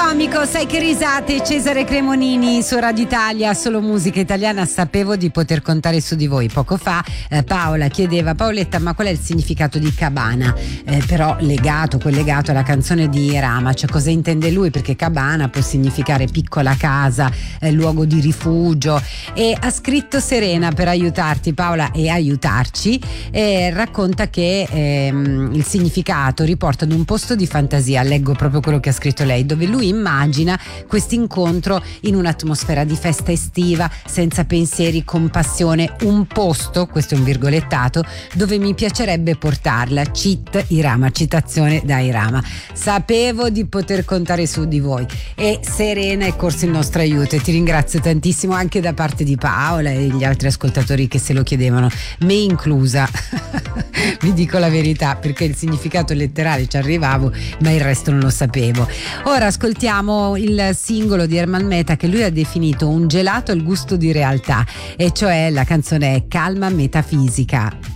Comico, sai che risate, Cesare Cremonini su Radio Italia, solo musica italiana. Sapevo di poter contare su di voi. Poco fa Paola chiedeva: Paoletta, ma qual è il significato di cabana? Però collegato alla canzone di Rama, cioè cosa intende lui, perché cabana può significare piccola casa, luogo di rifugio. E ha scritto Serena per aiutarti, Paola, e aiutarci, racconta che il significato riporta ad un posto di fantasia, leggo proprio quello che ha scritto lei, dove lui immagina questo incontro in un'atmosfera di festa estiva, senza pensieri, con passione, un posto, questo è un virgolettato, dove mi piacerebbe portarla. Cit Irama, citazione da Irama. Sapevo di poter contare su di voi, e Serena è corso il nostro aiuto, e ti ringrazio tantissimo anche da parte di Paola e gli altri ascoltatori che se lo chiedevano, me inclusa. Vi dico la verità, perché il significato letterale ci arrivavo, ma il resto non lo sapevo. Ora ascoltiamo il singolo di Herman Meta che lui ha definito un gelato al gusto di realtà, e cioè la canzone è Calma Metafisica.